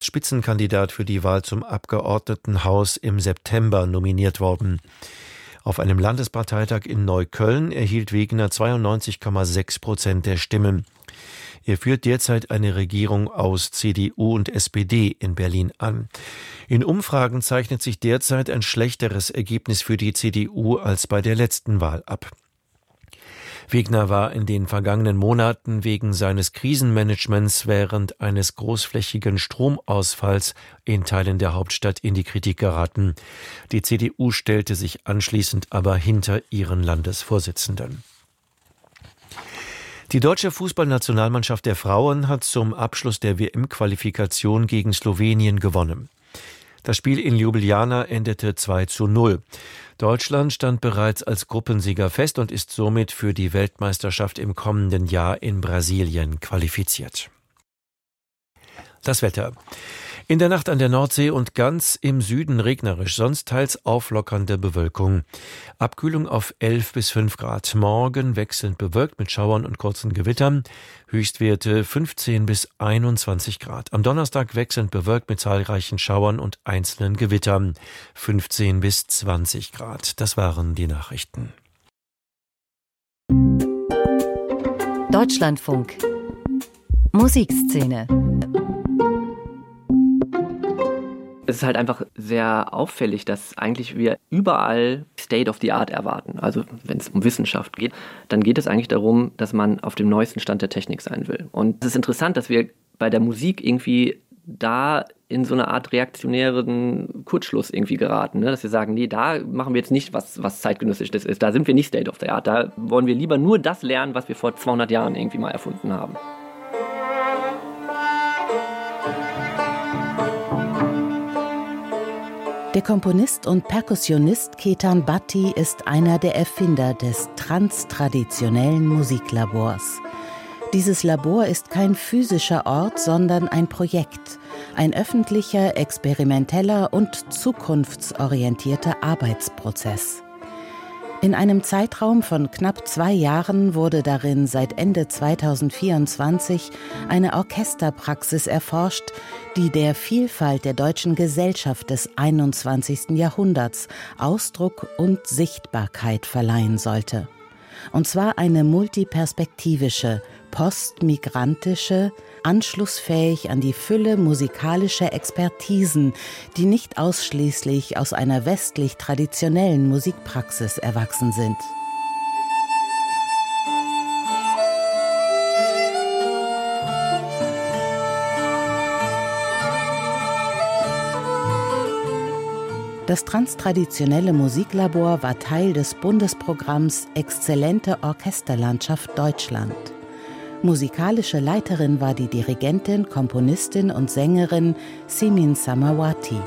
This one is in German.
Spitzenkandidat für die Wahl zum Abgeordnetenhaus im September nominiert worden. Auf einem Landesparteitag in Neukölln erhielt Wegner 92,6% der Stimmen. Er führt derzeit eine Regierung aus CDU und SPD in Berlin an. In Umfragen zeichnet sich derzeit ein schlechteres Ergebnis für die CDU als bei der letzten Wahl ab. Wegner war in den vergangenen Monaten wegen seines Krisenmanagements während eines großflächigen Stromausfalls in Teilen der Hauptstadt in die Kritik geraten. Die CDU stellte sich anschließend aber hinter ihren Landesvorsitzenden. Die deutsche Fußballnationalmannschaft der Frauen hat zum Abschluss der WM-Qualifikation gegen Slowenien gewonnen. Das Spiel in Ljubljana endete 2:0. Deutschland stand bereits als Gruppensieger fest und ist somit für die Weltmeisterschaft im kommenden Jahr in Brasilien qualifiziert. Das Wetter. In der Nacht an der Nordsee und ganz im Süden regnerisch, sonst teils auflockernde Bewölkung. Abkühlung auf 11 bis 5 Grad. Morgen wechselnd bewölkt mit Schauern und kurzen Gewittern. Höchstwerte 15 bis 21 Grad. Am Donnerstag wechselnd bewölkt mit zahlreichen Schauern und einzelnen Gewittern. 15 bis 20 Grad. Das waren die Nachrichten. Deutschlandfunk. Musikszene. Es ist halt einfach sehr auffällig, dass eigentlich wir überall State of the Art erwarten. Also wenn es um Wissenschaft geht, dann geht es eigentlich darum, dass man auf dem neuesten Stand der Technik sein will. Und es ist interessant, dass wir bei der Musik irgendwie da in so eine Art reaktionären Kurzschluss irgendwie geraten. Ne? Dass wir sagen, nee, da machen wir jetzt nicht was zeitgenössisch ist. Da sind wir nicht State of the Art. Da wollen wir lieber nur das lernen, was wir vor 200 Jahren irgendwie mal erfunden haben. Der Komponist und Perkussionist Ketan Bhatti ist einer der Erfinder des transtraditionellen Musiklabors. Dieses Labor ist kein physischer Ort, sondern ein Projekt, ein öffentlicher, experimenteller und zukunftsorientierter Arbeitsprozess. In einem Zeitraum von knapp 2 Jahren wurde darin seit Ende 2024 eine Orchesterpraxis erforscht, die der Vielfalt der deutschen Gesellschaft des 21. Jahrhunderts Ausdruck und Sichtbarkeit verleihen sollte. Und zwar eine multiperspektivische, postmigrantische, anschlussfähig an die Fülle musikalischer Expertisen, die nicht ausschließlich aus einer westlich-traditionellen Musikpraxis erwachsen sind. Das transtraditionelle Musiklabor war Teil des Bundesprogramms Exzellente Orchesterlandschaft Deutschland. Musikalische Leiterin war die Dirigentin, Komponistin und Sängerin Simin Samawati.